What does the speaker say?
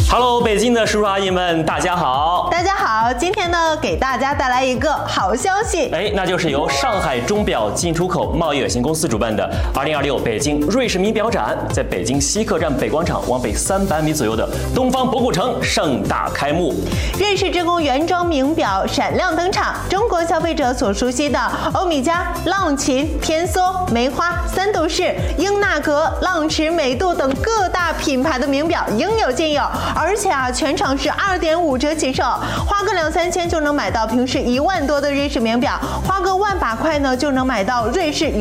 Hello， 北京的叔叔阿姨们，大家好！ 大家好，今天呢，给大家带来一个好消息， 那就是由上海钟表进出口贸易有限公司主办的2026北京瑞士名表展，在北京西客站北广场往北300米左右的东方博古城盛大开幕。 瑞士之宫原装名表闪亮登场，中国消费者所熟悉的欧米茄、浪琴、天梭、梅花、三度式、英纳格、浪驰、美度等各大品牌的名表应有尽有，而且全场是2.5折起售，花个2-3千就能买到平时1万多的瑞士名表，花个1万把块呢就能买到瑞士